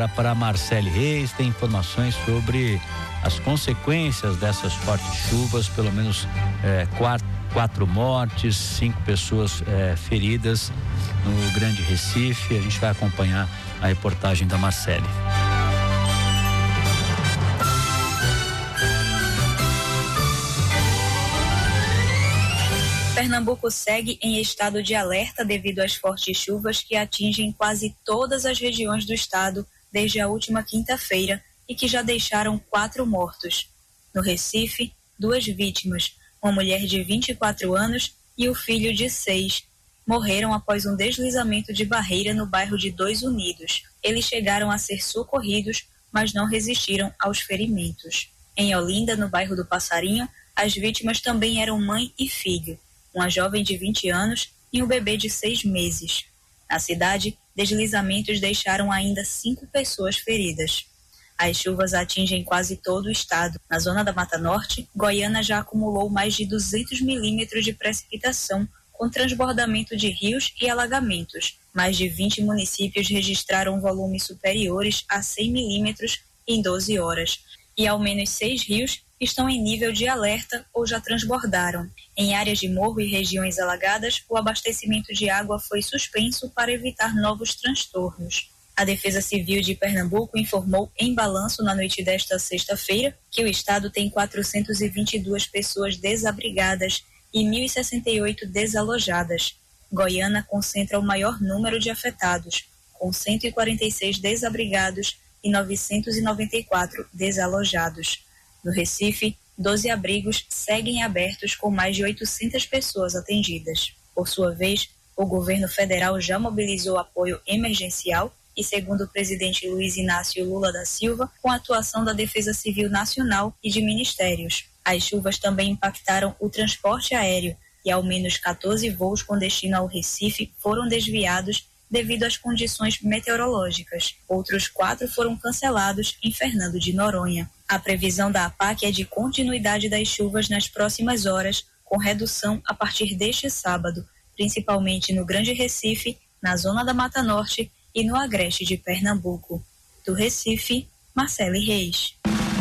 agora para a Marcele Reis, tem informações sobre as consequências dessas fortes chuvas, pelo menos 4 mortes, 5 pessoas feridas no Grande Recife. A gente vai acompanhar a reportagem da Marcele. Pernambuco segue em estado de alerta devido às fortes chuvas que atingem quase todas as regiões do estado desde a última quinta-feira e que já deixaram 4 mortos. No Recife, 2 vítimas, uma mulher de 24 anos e o filho de 6, morreram após um deslizamento de barreira no bairro de Dois Unidos. Eles chegaram a ser socorridos, mas não resistiram aos ferimentos. Em Olinda, no bairro do Passarinho, as vítimas também eram mãe e filho, uma jovem de 20 anos e um bebê de 6 meses. Na cidade, deslizamentos deixaram ainda 5 pessoas feridas. As chuvas atingem quase todo o estado. Na zona da Mata Norte, Goiânia já acumulou mais de 200 milímetros de precipitação, com transbordamento de rios e alagamentos. Mais de 20 municípios registraram volumes superiores a 100 milímetros em 12 horas. E ao menos 6 rios estão em nível de alerta ou já transbordaram. Em áreas de morro e regiões alagadas, o abastecimento de água foi suspenso para evitar novos transtornos. A Defesa Civil de Pernambuco informou em balanço na noite desta sexta-feira que o estado tem 422 pessoas desabrigadas e 1.068 desalojadas. Goiânia concentra o maior número de afetados, com 146 desabrigados e 994 desalojados. No Recife, 12 abrigos seguem abertos com mais de 800 pessoas atendidas. Por sua vez, o governo federal já mobilizou apoio emergencial e, segundo o presidente Luiz Inácio Lula da Silva, com a atuação da Defesa Civil Nacional e de ministérios. As chuvas também impactaram o transporte aéreo e ao menos 14 voos com destino ao Recife foram desviados devido às condições meteorológicas. Outros 4 foram cancelados em Fernando de Noronha. A previsão da APAC é de continuidade das chuvas nas próximas horas, com redução a partir deste sábado, principalmente no Grande Recife, na zona da Mata Norte e no agreste de Pernambuco. Do Recife, Marcele Reis.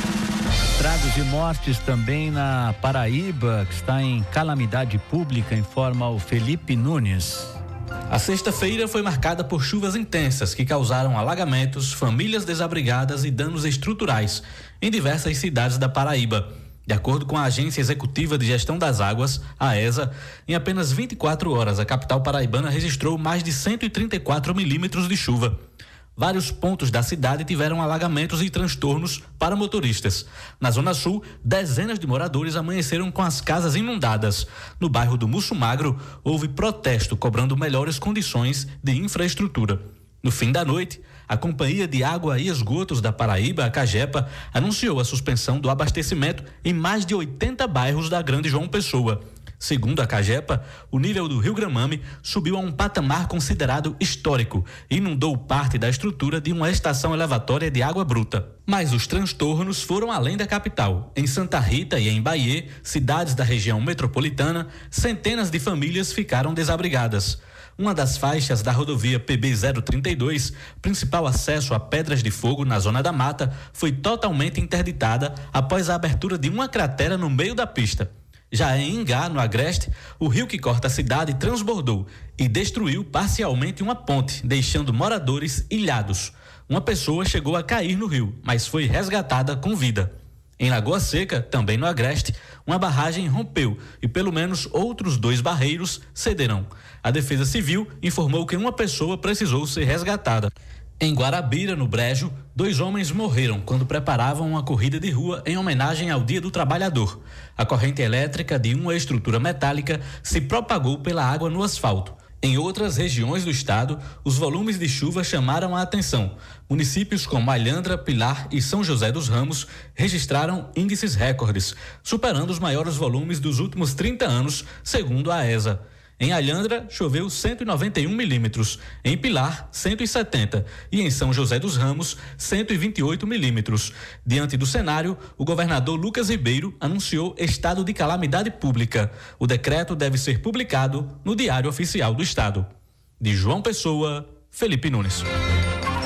Estragos e mortes também na Paraíba, que está em calamidade pública, informa o Felipe Nunes. A sexta-feira foi marcada por chuvas intensas que causaram alagamentos, famílias desabrigadas e danos estruturais em diversas cidades da Paraíba. De acordo com a Agência Executiva de Gestão das Águas, a AESA, em apenas 24 horas a capital paraibana registrou mais de 134 milímetros de chuva. Vários pontos da cidade tiveram alagamentos e transtornos para motoristas. Na Zona Sul, dezenas de moradores amanheceram com as casas inundadas. No bairro do Muço Magro, houve protesto cobrando melhores condições de infraestrutura. No fim da noite, a Companhia de Água e Esgotos da Paraíba, a Cagepa, anunciou a suspensão do abastecimento em mais de 80 bairros da Grande João Pessoa. Segundo a Cagepa, o nível do Rio Gramame subiu a um patamar considerado histórico e inundou parte da estrutura de uma estação elevatória de água bruta. Mas os transtornos foram além da capital. Em Santa Rita e em Bahia, cidades da região metropolitana, centenas de famílias ficaram desabrigadas. Uma das faixas da rodovia PB-032, principal acesso a Pedras de Fogo na Zona da Mata, foi totalmente interditada após a abertura de uma cratera no meio da pista. Já em Ingá, no agreste, o rio que corta a cidade transbordou e destruiu parcialmente uma ponte, deixando moradores ilhados. Uma pessoa chegou a cair no rio, mas foi resgatada com vida. Em Lagoa Seca, também no agreste, uma barragem rompeu e pelo menos outros 2 barreiros cederão. A Defesa Civil informou que uma pessoa precisou ser resgatada. Em Guarabira, no Brejo, 2 homens morreram quando preparavam uma corrida de rua em homenagem ao Dia do Trabalhador. A corrente elétrica de uma estrutura metálica se propagou pela água no asfalto. Em outras regiões do estado, os volumes de chuva chamaram a atenção. Municípios como Alhandra, Pilar e São José dos Ramos registraram índices recordes, superando os maiores volumes dos últimos 30 anos, segundo a AESA. Em Alhandra, choveu 191 milímetros, em Pilar, 170 e em São José dos Ramos, 128 milímetros. Diante do cenário, o governador Lucas Ribeiro anunciou estado de calamidade pública. O decreto deve ser publicado no Diário Oficial do Estado. De João Pessoa, Felipe Nunes.